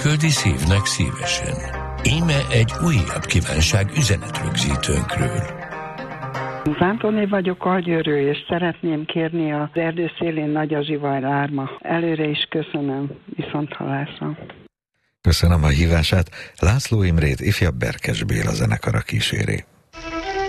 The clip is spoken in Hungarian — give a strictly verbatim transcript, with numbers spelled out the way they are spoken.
küldi szívnek szívesen. Íme egy újabb kívánság üzenetrögzítőnkről. Zántóné vagyok, Algyőrről, és szeretném kérni az erdő szélén Nagy a zsivaj lárma. Előre is köszönöm, viszont hallásra. Köszönöm a hívását. László Imrét ifjabb Berkes Béla zenekara kíséri.